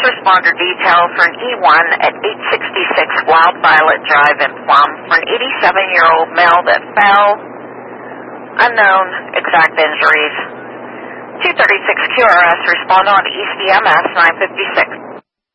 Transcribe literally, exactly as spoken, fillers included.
First responder detail for an E one at eight sixty-six Wild Violet Drive in Plum for an eighty-seven-year-old male that fell. Unknown exact injuries. two thirty-six Q R S, respond on East E M S nine fifty-six.